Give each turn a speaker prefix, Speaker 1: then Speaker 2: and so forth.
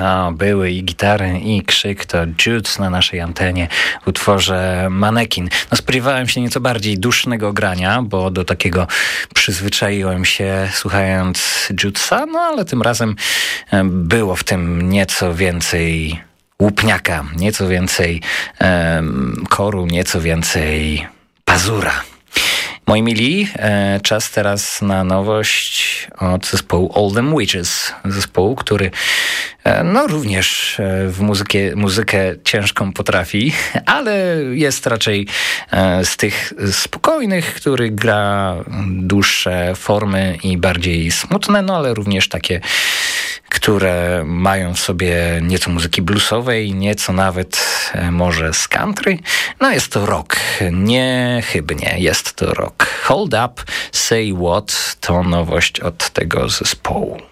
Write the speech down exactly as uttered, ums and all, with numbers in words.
Speaker 1: No, były i gitary, i krzyk, to Judes na naszej antenie w utworze Manekin. No, spodziewałem się nieco bardziej dusznego grania, bo do takiego przyzwyczaiłem się słuchając Judesa, no ale tym razem było w tym nieco więcej łupniaka, nieco więcej um, koru, nieco więcej pazura. Moi mili, e, czas teraz na nowość od zespołu All Them Witches. Zespołu, który e, no również e, w muzykę, muzykę ciężką potrafi, ale jest raczej e, z tych spokojnych, który gra dłuższe formy i bardziej smutne, no ale również takie, które mają w sobie nieco muzyki bluesowej, nieco nawet e, może z country. No jest to rock, niechybnie jest to rock. Hold Up, Say What to nowość od tego zespołu.